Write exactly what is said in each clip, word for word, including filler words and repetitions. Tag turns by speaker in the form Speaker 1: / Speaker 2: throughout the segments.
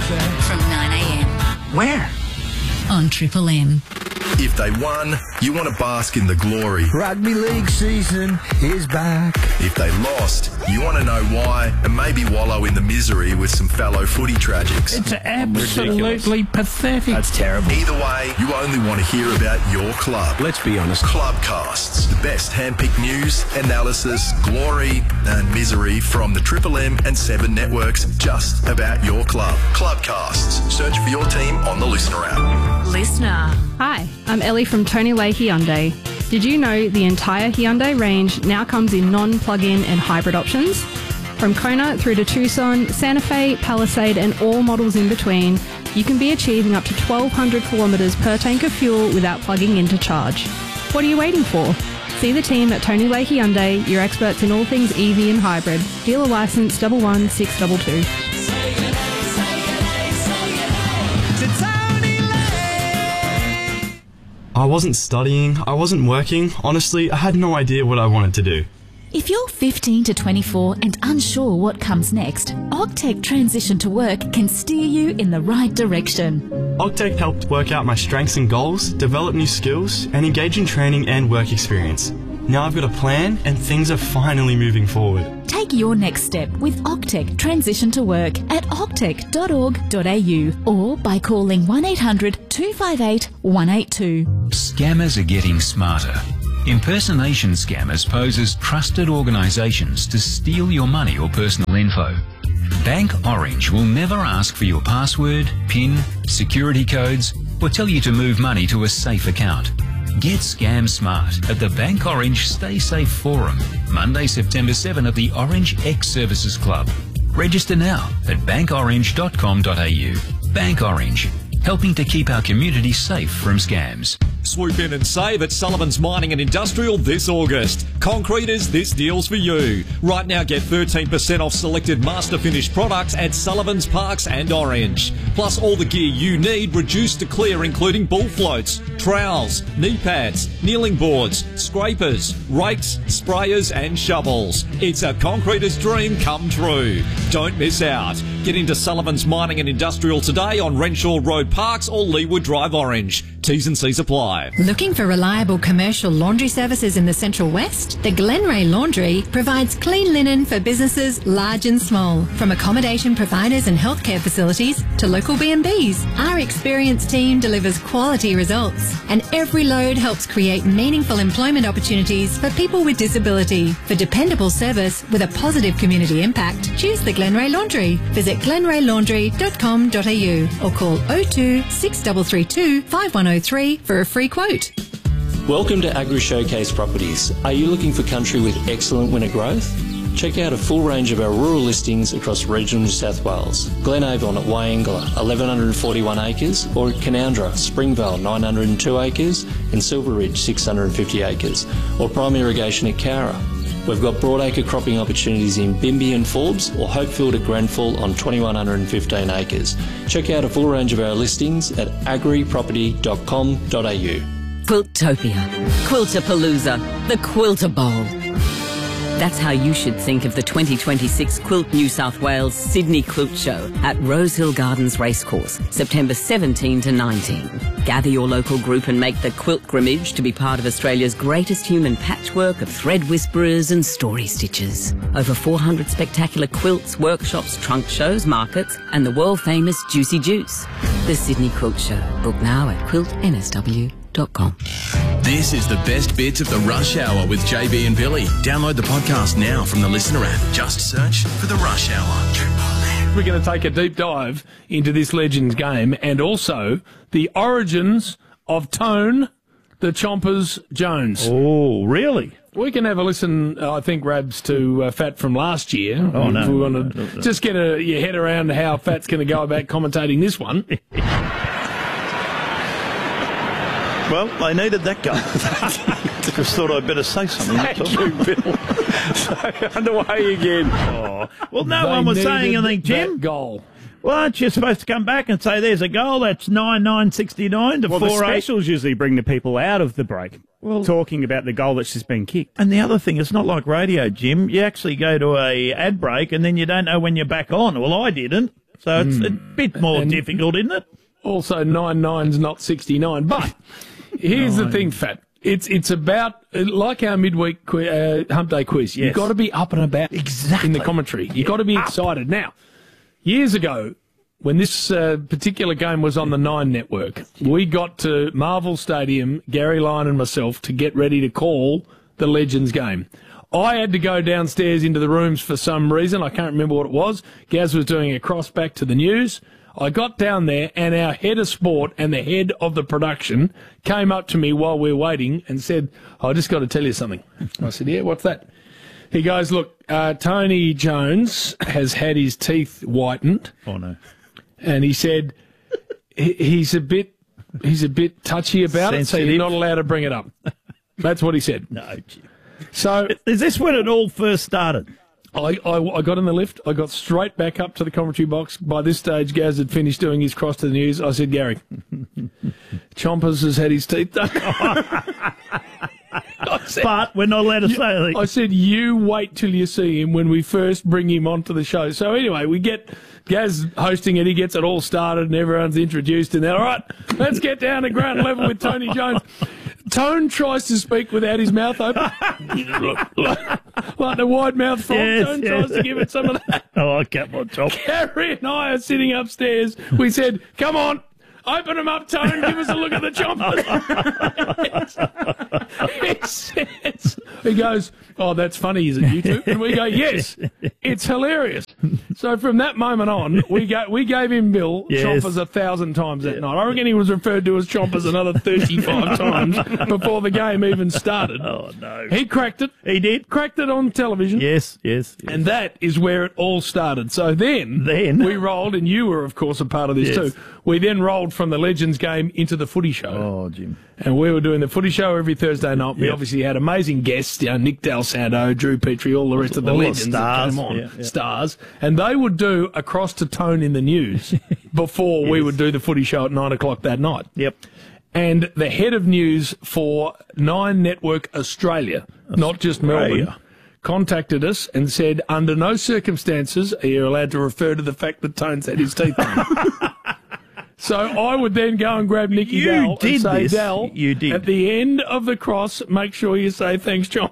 Speaker 1: from nine a m.
Speaker 2: Where?
Speaker 1: On Triple M.
Speaker 3: If they won, you want to bask in the glory.
Speaker 4: Rugby league season is back.
Speaker 3: If they lost, you want to know why and maybe wallow in the misery with some fellow footy tragics.
Speaker 2: It's absolutely pathetic.
Speaker 4: That's terrible.
Speaker 3: Either way, you only want to hear about your club.
Speaker 4: Let's be honest.
Speaker 3: Clubcasts, the best hand-picked news, analysis, glory and misery from the Triple M and Seven networks just about your club. Clubcasts. Search for your team on the Listener app.
Speaker 1: Listener.
Speaker 5: Hi, I'm Ellie from Tony Leigh Hyundai. Did you know the entire Hyundai range now comes in non-plug-in and hybrid options? From Kona through to Tucson, Santa Fe, Palisade and all models in between, you can be achieving up to twelve hundred kilometres per tank of fuel without plugging in to charge. What are you waiting for? See the team at Tony Leigh Hyundai, your experts in all things E V and hybrid. Dealer licence one one six two two.
Speaker 6: I wasn't studying, I wasn't working. Honestly, I had no idea what I wanted to do.
Speaker 7: If you're fifteen to twenty-four and unsure what comes next, Ogtech Transition to Work can steer you in the right direction.
Speaker 6: Ogtech helped work out my strengths and goals, develop new skills, and engage in training and work experience. Now I've got a plan and things are finally moving forward.
Speaker 7: Take your next step with Ogtech Transition to Work at ogtech dot org dot a u or by calling one eight hundred two five eight one eight two.
Speaker 8: Scammers are getting smarter. Impersonation scammers pose as trusted organisations to steal your money or personal info. Bank Orange will never ask for your password, PIN, security codes, or tell you to move money to a safe account. Get scam smart at the Bank Orange Stay Safe Forum, Monday, September seventh at the Orange X Services Club. Register now at bank orange dot com dot a u. Bank Orange, helping to keep our community safe from scams.
Speaker 9: Swoop in and save at Sullivan's Mining and Industrial this August. Concreters, this deal's for you. Right now get thirteen percent off selected master finished products at Sullivan's, Parks and Orange. Plus all the gear you need reduced to clear, including bull floats, trowels, knee pads, kneeling boards, scrapers, rakes, sprayers and shovels. It's a concreter's dream come true. Don't miss out. Get into Sullivan's Mining and Industrial today on Renshaw Road, Parks or Leeward Drive, Orange. T's and C's apply.
Speaker 10: Looking for reliable commercial laundry services in the Central West? The Glenray Laundry provides clean linen for businesses large and small. From accommodation providers and healthcare facilities to local B and Bs, our experienced team delivers quality results. And every load helps create meaningful employment opportunities for people with disability. For dependable service with a positive community impact, choose the Glenray Laundry. Visit glenray laundry dot com dot a u or call oh two six three three two five one oh three for a free quote.
Speaker 11: Welcome to Agri Showcase Properties. Are you looking for country with excellent winter growth? Check out a full range of our rural listings across regional New South Wales. Glenavon at Wyangla, eleven forty-one acres, or at Canowindra, Springvale, nine hundred two acres, and Silver Ridge, six hundred fifty acres, or prime irrigation at Cowra. We've got broadacre cropping opportunities in Bimby and Forbes or Hopefield at Grenfell on two thousand one hundred fifteen acres. Check out a full range of our listings at agri property dot com dot a u.
Speaker 12: Quiltopia, Quiltapalooza, the Quilter Bowl. That's how you should think of the twenty twenty-six Quilt New South Wales Sydney Quilt Show at Rosehill Gardens Racecourse, September seventeenth to nineteenth. Gather your local group and make the quilt grimmage to be part of Australia's greatest human patchwork of thread whisperers and story stitchers. Over four hundred spectacular quilts, workshops, trunk shows, markets, and the world-famous Juicy Juice. The Sydney Quilt Show. Book now at quilt n s w dot com.
Speaker 13: This is the best bits of the Rush Hour with J B and Billy. Download the podcast now from the Listener app. Just search for the Rush Hour.
Speaker 2: We're going to take a deep dive into this Legends game and also the origins of Tone the Chompers Jones.
Speaker 14: Oh, really?
Speaker 2: We can have a listen, uh, I think, Rabs, to uh, Fat from last year.
Speaker 14: Oh, no.
Speaker 2: If we want to just get a, your head around how Fat's going to go about commentating this one.
Speaker 14: Well, they needed that guy. Just thought I'd better say something.
Speaker 2: Thank you, Bill. So, underway again.
Speaker 14: Oh. Well, no
Speaker 2: They
Speaker 14: one was saying
Speaker 2: needed
Speaker 14: anything, Jim.
Speaker 2: that goal.
Speaker 14: Well, aren't you supposed to come back and say there's a goal? That's nine nine sixty-nine to
Speaker 15: well, the
Speaker 14: four eight.
Speaker 15: specials usually bring the people out of the break, well, talking about the goal that's just been kicked.
Speaker 14: And the other thing, it's not like radio, Jim. You actually go to a ad break and then you don't know when you're back on. Well, I didn't.
Speaker 16: So it's
Speaker 2: Mm.
Speaker 16: a bit more
Speaker 2: And-
Speaker 16: difficult, isn't it?
Speaker 2: Also, nine nine's not sixty-nine. But here's the thing, Fat. It's it's about, like our midweek qui- uh, hump day quiz.
Speaker 16: Yes.
Speaker 2: You've got to be up and about
Speaker 16: Exactly.
Speaker 2: in the commentary. You've got to be excited. Now, years ago, when this uh, particular game was on the Nine Network, we got to Marvel Stadium, Gary Lyon and myself, to get ready to call the Legends game. I had to go downstairs into the rooms for some reason. I can't remember what it was. Gaz was doing a cross back to the news. I got down there, and our head of sport and the head of the production came up to me while we were waiting and said, I just got to tell you something. I said, yeah, what's that? He goes, look, uh, Tony Jones has had his teeth whitened.
Speaker 16: Oh, no.
Speaker 2: And he said he, he's a bit he's a bit touchy about it, so
Speaker 16: Sensitive.
Speaker 2: you're not allowed to bring it up. That's what he said.
Speaker 16: No, Jim.
Speaker 2: So
Speaker 16: Is this when it all first started?
Speaker 2: I, I, I got in the lift. I got straight back up to the commentary box. By this stage, Gaz had finished doing his cross to the news. I said, Gary, Chompers has had his teeth done. I said,
Speaker 16: But we're not allowed to say anything.
Speaker 2: I said, you wait till you see him when we first bring him onto the show. So anyway, we get Gaz hosting it. He gets it all started and everyone's introduced. And then, all right, let's get down to ground level with Tony Jones. Tone tries to speak without his mouth open. Like the wide mouth frog.
Speaker 16: Yes,
Speaker 2: Tone
Speaker 16: yes.
Speaker 2: tries to give it some of that.
Speaker 16: Oh, come on, Chomp.
Speaker 2: Gary and I are sitting upstairs. We said, come on. Open them up, Tone. Give us a look at the chompers. he says, he goes, oh, that's funny, is it, you two? And we go, yes, it's hilarious. So from that moment on, we go, we gave him Bill
Speaker 16: Yes.
Speaker 2: chompers a thousand times that night. I reckon he was referred to as chompers another thirty-five times before the game even started.
Speaker 16: Oh, no.
Speaker 2: He cracked it.
Speaker 16: He did?
Speaker 2: Cracked it on television.
Speaker 16: Yes, yes. yes.
Speaker 2: And that is where it all started. So then,
Speaker 16: Then?
Speaker 2: we rolled, and you were, of course, a part of this
Speaker 16: Yes.
Speaker 2: too. We then rolled from the Legends game into the footy show.
Speaker 16: Oh, Jim.
Speaker 2: And we were doing the footy show every Thursday night. We
Speaker 16: Yep.
Speaker 2: obviously had amazing guests, you know, Nick Dal Santo, Drew Petrie, all the rest of the
Speaker 16: All the
Speaker 2: legends
Speaker 16: stars.
Speaker 2: that came on.
Speaker 16: Yeah, yeah.
Speaker 2: Stars. And they would do a cross to Tone in the news before we
Speaker 16: Yes.
Speaker 2: would do the footy show at nine o'clock that night.
Speaker 16: Yep.
Speaker 2: And the head of news for Nine Network Australia, not just Melbourne,
Speaker 16: Australia.
Speaker 2: contacted us and said, under no circumstances are you allowed to refer to the fact that Tone's had his teeth done. So I would then go and grab Nicky
Speaker 16: You
Speaker 2: Dal
Speaker 16: did
Speaker 2: and say,
Speaker 16: this.
Speaker 2: Dal,
Speaker 16: You did.
Speaker 2: at the end of the cross, make sure you say thanks, Chomp.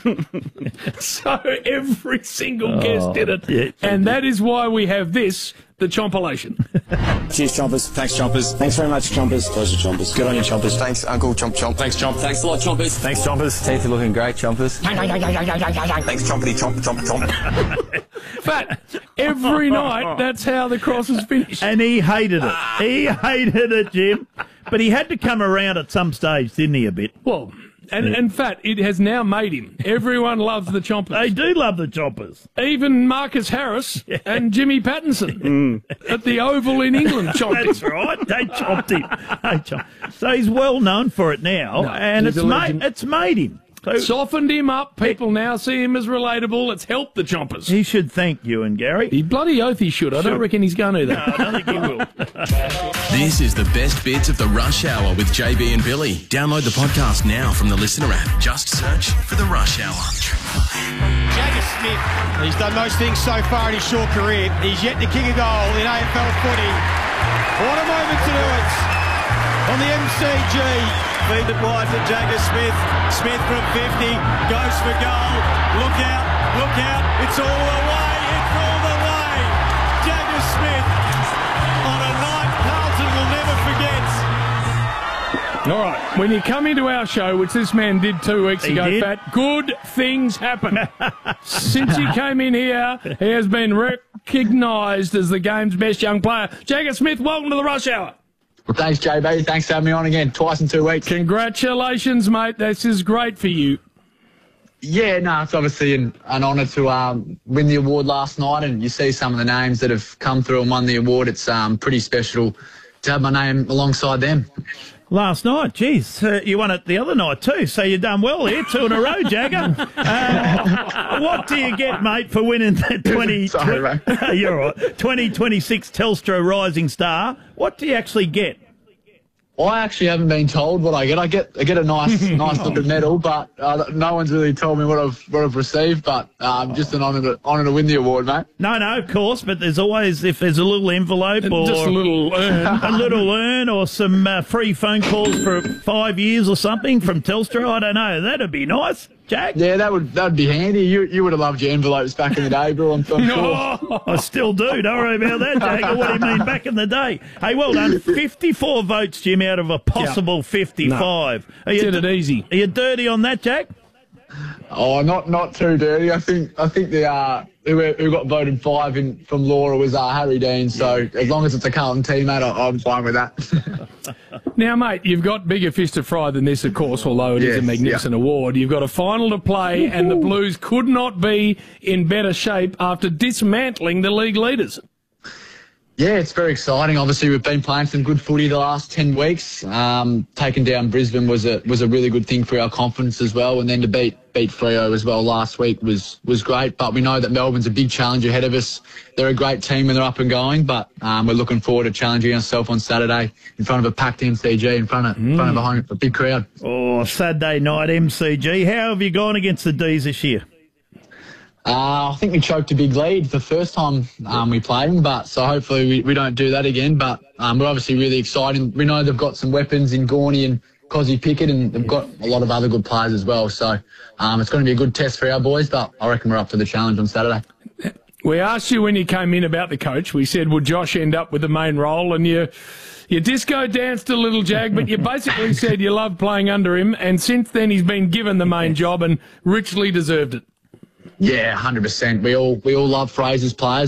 Speaker 2: So every single guest
Speaker 16: Oh,
Speaker 2: did it.
Speaker 16: yeah, you
Speaker 2: and that is why we have this, the Chompolation.
Speaker 17: Cheers, Chompers. Thanks, Chompers. Thanks very much, Chompers. Pleasure, Chompers. Good on you, Chompers. Thanks, Uncle Chomp Chomp. Thanks, Chomp. Thanks a lot, Chompers. Thanks, Chompers. Teeth are looking great, Chompers. Thanks, Chompity Chomp Chomp Chomp.
Speaker 2: Fat, every night, that's how the cross is finished.
Speaker 16: And he hated it. He hated it, Jim. But he had to come around at some stage, didn't he, a bit?
Speaker 2: Well, and, and Fat, it has now made him. Everyone loves the Chompers.
Speaker 16: They do love the Chompers.
Speaker 2: Even Marcus Harris and Jimmy Pattinson at the Oval in England chomped him.
Speaker 16: That's right. They chopped him. They chopped. So he's well known for it now,
Speaker 2: No,
Speaker 16: and
Speaker 2: he's
Speaker 16: it's
Speaker 2: a
Speaker 16: made,
Speaker 2: legend.
Speaker 16: it's made him. So
Speaker 2: Softened him up. People now see him as relatable. It's helped the Chompers.
Speaker 16: he should thank you and Gary.
Speaker 2: He bloody oath he should. I don't
Speaker 16: Should.
Speaker 2: reckon he's going to, though.
Speaker 16: No, I don't think he will.
Speaker 13: This is the best bits of the Rush Hour with J B and Billy. Download the podcast now from the Listener app. Just search for the Rush Hour.
Speaker 18: Jagger Smith, he's done most things so far in his short career. He's yet to kick a goal in A F L footy. What a moment to do it on the M C G. Feed it wide for Jagger Smith. Smith from fifty, goes for goal. Look out, look out, it's all the way, it's all the way. Jagger Smith on a night Carlton will never forget.
Speaker 2: All right. When you come into our show, which this man did two weeks
Speaker 16: He
Speaker 2: ago,
Speaker 16: did.
Speaker 2: Fat, good things happen. Since he came in here, he has been recognised as the game's best young player. Jagger Smith, welcome to the Rush Hour.
Speaker 19: Well, thanks, J B. Thanks for having me on again, twice in two weeks.
Speaker 2: Congratulations, mate. This is great for you.
Speaker 19: Yeah, no, it's obviously an, an honour to um, win the award last night, and you see some of the names that have come through and won the award. It's um, pretty special to have my name alongside them.
Speaker 16: Last night, geez, uh, you won it the other night too, so you've done well here, two in a row, Jagger. Uh, what do you get, mate, for winning the twenty?
Speaker 19: Sorry, mate.
Speaker 16: You're all right. twenty twenty-six Telstra Rising Star. What do you actually get?
Speaker 19: I actually haven't been told what I get. I get I get a nice nice looking medal, but uh, no one's really told me what I've what I've received. But um, just an honour to honour to win the award, mate.
Speaker 16: No, no, of course, but there's always, if there's a little envelope or
Speaker 2: just a little urn.
Speaker 16: a little urn or some uh, free phone calls for five years or something from Telstra. I don't know. That'd be nice, Jack.
Speaker 19: Yeah, that would that'd be handy. You you would have loved your envelopes back in the day, Bill. I'm, I'm
Speaker 16: no,
Speaker 19: sure.
Speaker 16: I still do. Don't worry about that, Jack. What do you mean back in the day? Hey, well done. fifty-four votes, Jim, out of a possible
Speaker 2: Yep.
Speaker 16: fifty-five.
Speaker 2: No.
Speaker 16: Are you
Speaker 2: Did it easy.
Speaker 16: Are you dirty on that, Jack?
Speaker 19: Oh, not not too dirty. I think I think the uh, who, who got voted five in from Laura was uh, Harry Dean. So as long as it's a Carlton teammate, I, I'm fine with that.
Speaker 2: Now, mate, you've got bigger fish to fry than this, of course, although it is
Speaker 19: Yes,
Speaker 2: a magnificent award. You've got a final to play, and the Blues could not be in better shape after dismantling the league leaders.
Speaker 19: Yeah, it's very exciting. Obviously, we've been playing some good footy the last ten weeks. Um, taking down Brisbane was a was a really good thing for our confidence as well, and then to beat beat Freo as well last week was was great. But we know that Melbourne's a big challenge ahead of us. They're a great team when they're up and going, but um, we're looking forward to challenging ourselves on Saturday in front of a packed M C G, in front of in front of a, home, a big crowd.
Speaker 16: Oh, Saturday night M C G. How have you gone against the D's this year?
Speaker 19: Uh, I think we choked a big lead the first time um, we played them, but so hopefully we, we don't do that again. But um, we're obviously really excited. We know they've got some weapons in Gorney and Cozzy Pickett, and they've got a lot of other good players as well. So um, it's going to be a good test for our boys, but I reckon we're up for the challenge on Saturday.
Speaker 2: We asked you when you came in about the coach. We said, would Josh end up with the main role? And you, you disco danced a little, Jag, but you basically said you loved playing under him, and since then he's been given the main job and richly deserved it.
Speaker 19: Yeah, one hundred percent. We all we all love Fraser's players.